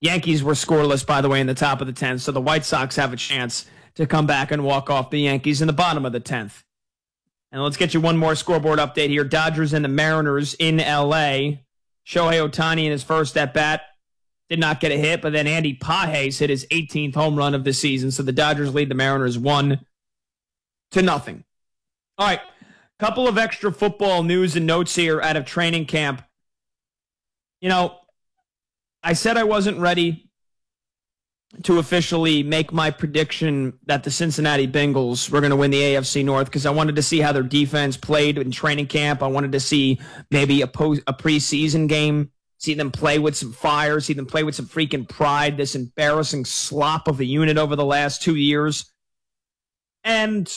Yankees were scoreless, by the way, in the top of the 10th, so the White Sox have a chance to come back and walk off the Yankees in the bottom of the 10th. And let's get you one more scoreboard update here. Dodgers and the Mariners in L.A. Shohei Ohtani in his first at-bat did not get a hit, but then Andy Pages hit his 18th home run of the season, so the Dodgers lead the Mariners 1-0. All right, couple of extra football news and notes here out of training camp. You know, I said I wasn't ready to officially make my prediction that the Cincinnati Bengals were going to win the AFC North because I wanted to see how their defense played in training camp. I wanted to see maybe a preseason game, see them play with some fire, see them play with some freaking pride, this embarrassing slop of a unit over the last 2 years. And,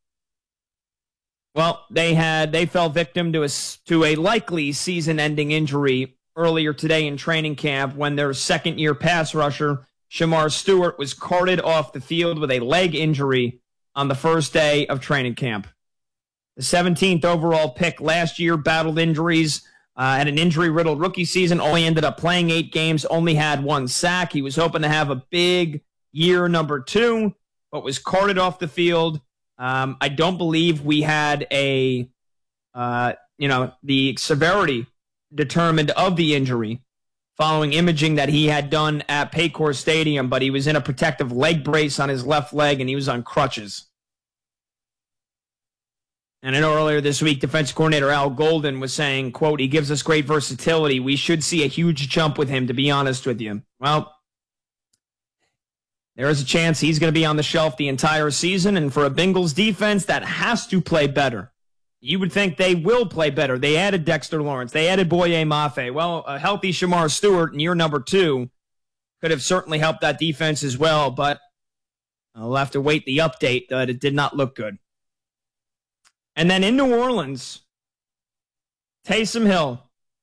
well, they fell victim to a likely season-ending injury earlier today in training camp when their second-year pass rusher, Shamar Stewart, was carted off the field with a leg injury on the first day of training camp. The 17th overall pick last year battled injuries, had an injury-riddled rookie season, only ended up playing 8 games, only had 1 sack. He was hoping to have a big year number 2, but was carted off the field. I don't believe we had the severity determined of the injury following imaging that he had done at Paycor Stadium, but he was in a protective leg brace on his left leg and he was on crutches. And I know earlier this week, defensive coordinator Al Golden was saying, quote, he gives us great versatility. We should see a huge jump with him, to be honest with you. Well, there is a chance he's going to be on the shelf the entire season, and for a Bengals defense that has to play better. You would think they will play better. They added Dexter Lawrence. They added Boye Mafe. Well, a healthy Shamar Stewart in year number 2 could have certainly helped that defense as well, but I'll have to wait the update that it did not look good. And then in New Orleans, Taysom Hill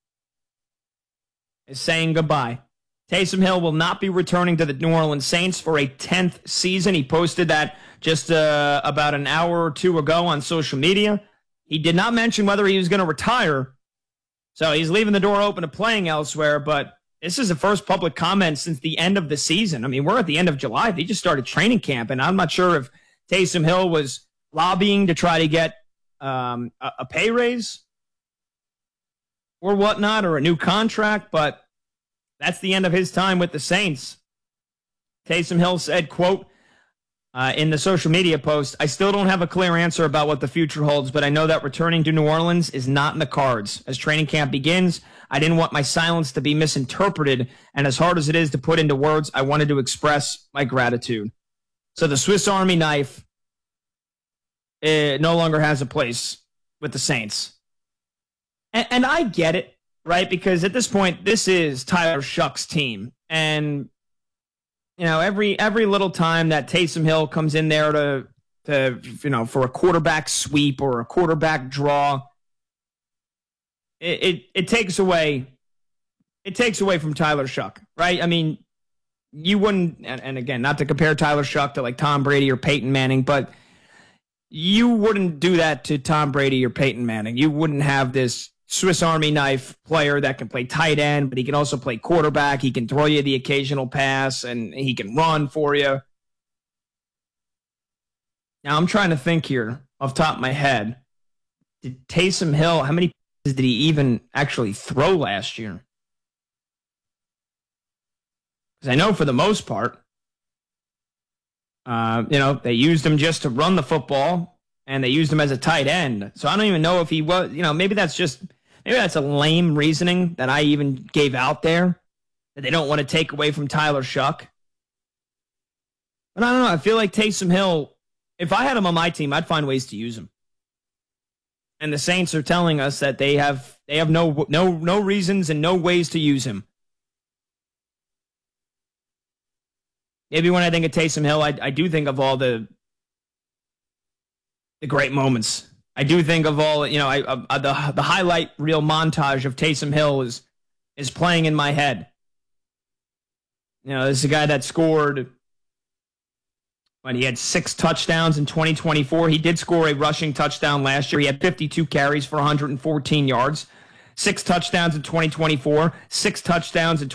is saying goodbye. Taysom Hill will not be returning to the New Orleans Saints for a 10th season. He posted that just about an hour or 2 ago on social media. He did not mention whether he was going to retire, so he's leaving the door open to playing elsewhere, but this is the first public comment since the end of the season. I mean, we're at the end of July. They just started training camp, and I'm not sure if Taysom Hill was lobbying to try to get a pay raise or whatnot, or a new contract, but that's the end of his time with the Saints. Taysom Hill said, quote, in the social media post, I still don't have a clear answer about what the future holds, but I know that returning to New Orleans is not in the cards. As training camp begins, I didn't want my silence to be misinterpreted, and as hard as it is to put into words, I wanted to express my gratitude. So the Swiss Army knife no longer has a place with the Saints. And I get it, right? Because at this point, this is Tyler Shuck's team, and you know, every little time that Taysom Hill comes in there to for a quarterback sweep or a quarterback draw, it takes away from Tyler Shuck, right? I mean, you wouldn't, and again, not to compare Tyler Shuck to like Tom Brady or Peyton Manning, but you wouldn't do that to Tom Brady or Peyton Manning. You wouldn't have this Swiss Army knife player that can play tight end, but he can also play quarterback. He can throw you the occasional pass, and he can run for you. Now, I'm trying to think here off the top of my head. Did Taysom Hill, how many passes did he even actually throw last year? Because I know for the most part, they used him just to run the football, and they used him as a tight end. So I don't even know if he was, maybe that's a lame reasoning that I even gave out there, that they don't want to take away from Tyler Shuck. But I don't know. I feel like Taysom Hill, if I had him on my team, I'd find ways to use him. And the Saints are telling us that they have no reasons and no ways to use him. Maybe when I think of Taysom Hill, I do think of all the great moments. I do think of all, the highlight reel montage of Taysom Hill is playing in my head. This is a guy that scored, when he had 6 touchdowns in 2024. He did score a rushing touchdown last year. He had 52 carries for 114 yards. 6 touchdowns in 2024. 6 touchdowns in